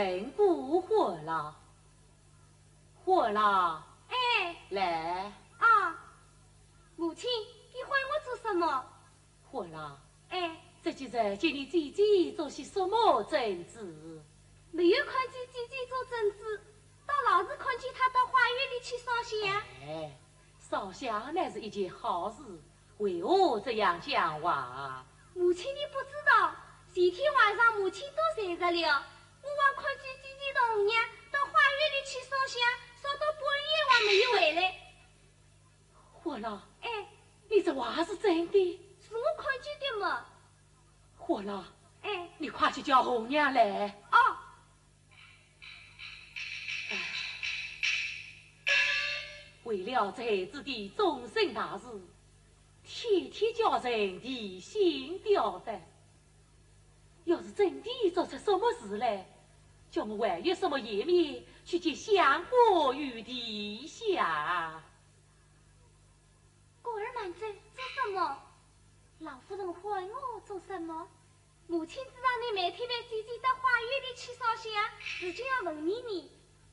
问过活了，活了。 哎， 来。 啊，母亲，你唤我做什么？ 活了。 哎， 这几日见你姐姐做些什么政治？ 没有看见姐姐做政治，倒老是看见她到花园里去烧香。 哎，烧香乃是一件好事，为何这样讲话？ 母亲，你不知道，前天晚上母亲都睡着了，我还看见姐姐同红娘到花园里去烧香，烧到半夜还没有回来。 活了。 哎， 你这话是真的？ 是我看见的嘛。 活了。 哎， 你快去叫红娘来。 哦。 为了这孩子的终身大事，天天叫人提心吊胆。要是真的做出什么事来，叫我还有什么颜面去见相国与殿下？ 过儿满嘴做什么？老夫人唤我做什么？母亲知道你每天陪姐姐到花园里去烧香，是就要问你呢。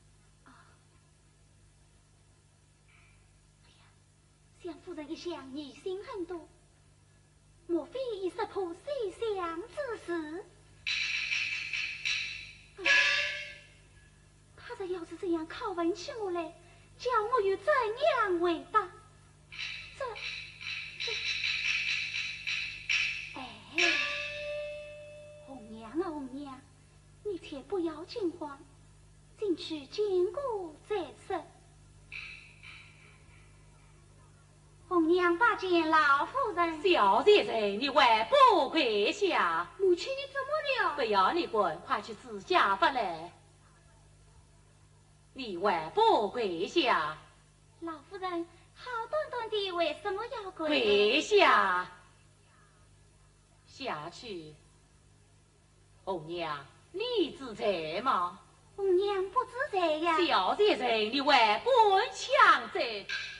相夫人一向疑心很多，莫非已识破西厢之事？他这要是这样拷问起我来，叫我又怎样回答？红娘啊红娘，你且不要惊慌，进去见过再说。红娘拜见老夫人。 小姐人，你还不跪下？ 母亲，你怎么了？ 不要你滚，快去自家吧来。你还不跪下？ 老夫人，好端端的为什么要跪？ 跪下！下去。红娘，你知在吗？ 红娘不知在呀。 小姐人，你还滚强者？